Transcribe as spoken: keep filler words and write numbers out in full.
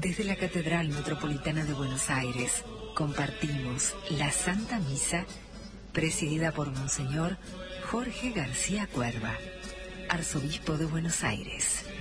Desde la Catedral Metropolitana de Buenos Aires compartimos la Santa Misa presidida por Monseñor Jorge García Cuerva, Arzobispo de Buenos Aires.